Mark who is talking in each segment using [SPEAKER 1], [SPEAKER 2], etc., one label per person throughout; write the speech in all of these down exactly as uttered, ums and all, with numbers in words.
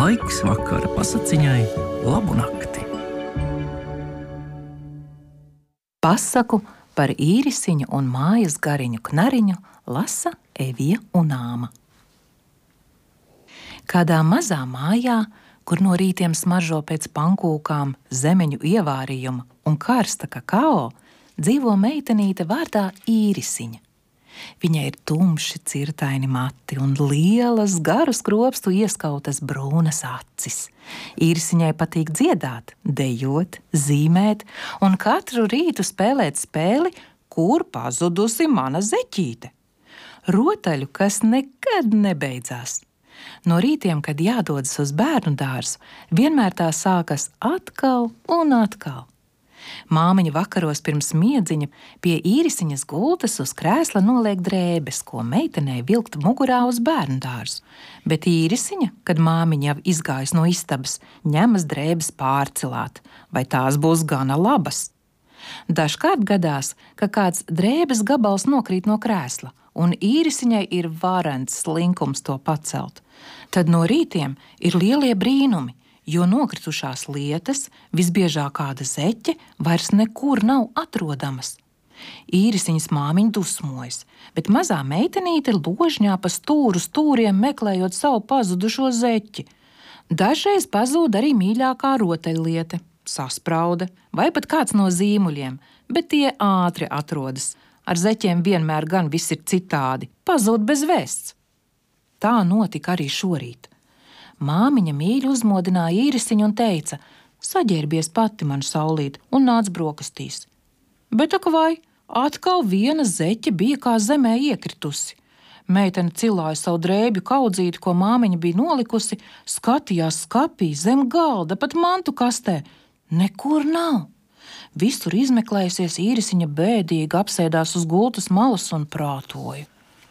[SPEAKER 1] Laiks vakara pasakiņai, labu nakti.
[SPEAKER 2] Pasaku par īrisiņu un mājas gariņu knariņu lasa Evija Unāma. Kādā mazā mājā, kur no rītiem smaržo pēc pankūkām, zemeņu ievārījuma un karsta kakao, dzīvo meitenīte vārdā Īrisiņa. Viņai ir tumši cirtaini mati un lielas, garu skropstu ieskautas brūnas acis. Īrisiņai patīk dziedāt, dejot, zīmēt un katru rītu spēlēt spēli, kur pazudusi mana zeķīte. Rotaļu, kas nekad nebeidzās. No rītiem, kad jādodas uz bērnu dārzu, vienmēr tā sākas atkal un atkal. Māmiņa vakaros pirms miedziņa pie Īrisiņas gultas uz krēsla noliek drēbes, ko meitenei vilkt mugurā uz bērnu dārzu, bet Īrisiņa, kad māmiņa jau izgājas no istabas, ņemas drēbes pārcilāt, vai tās būs gana labas. Dažkārt gadās, ka kāds drēbes gabals nokrīt no krēsla, un Īrisiņai ir varants slinkums to pacelt. Tad no rītiem ir lielie brīnumi, jo nokritušās lietas, visbiežāk kāda zeķe, vairs nekur nav atrodamas. Īrisiņas māmiņa dusmojas, bet mazā meitenīte ložņā pa stūru stūriem meklējot savu pazudušo zeķi. Dažreiz pazūd arī mīļākā rotaļliete, saspraude vai pat kāds no zīmuļiem, bet tie ātri atrodas. Ar zeķiem vienmēr gan viss ir citādi, pazūd bez vēsts. Tā notika arī šorīt. Māmiņa mīļi uzmodināja Īrisiņu un teica: saģērbies pati man saulīt un nāc brokastīs. Bet ak vai, atkal viena zeķe bija kā zemē iekritusi. Meitene cilāja savu drēbju kaudzīti, ko māmiņa bija nolikusi, skatījās skapī, zem galda, pat mantu kastē. Nekur nav. Visur izmeklējusies, Īrisiņa bēdīgi apsēdās uz gultas malas un prātoja.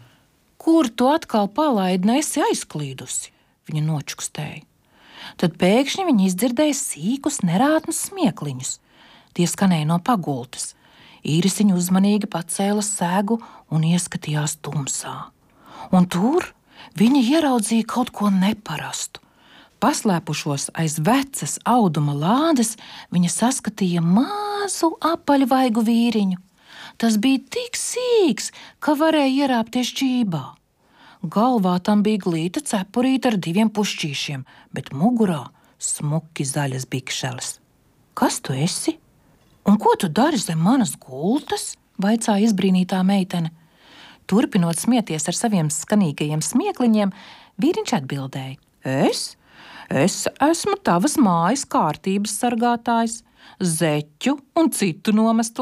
[SPEAKER 2] Kur tu atkal palaidi, nesi aizklīdusi? Viņa nočukstēja. Tad pēkšņi viņa izdzirdēja sīkus, nerātnus smiekliņus. Tie skanēja no pagultas. Īrisiņa uzmanīgi pacēla segu un ieskatījās tumsā. Un tur viņa ieraudzīja kaut ko neparastu. Paslēpušos aiz vecas auduma lādes, viņa saskatīja mazu apaļvaigu vīriņu. Tas bija tik sīks, ka varēja ierāpties ķībā. Galvā tam bija glīta cepurīte ar diviem pušķīšiem, bet mugurā smuki zaļas bikšeles. Kas tu esi? Un ko tu dari zem manas gultas? Vaicāja izbrīnītā meitene. Turpinot smieties ar saviem skanīgajiem smiekliņiem, vīriņš atbildēja: Es? Es esmu tavas mājas kārtības sargātājs, zeķu un citu nomestu